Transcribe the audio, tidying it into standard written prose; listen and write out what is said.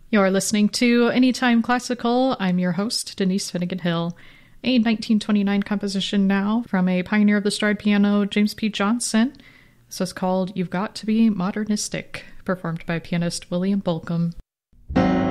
You're listening to Anytime Classical. I'm your host, Denise Finnegan Hill. A 1929 composition now from a pioneer of the stride piano, James P. Johnson. This was called You've Got to Be Modernistic, performed by pianist William Bolcom.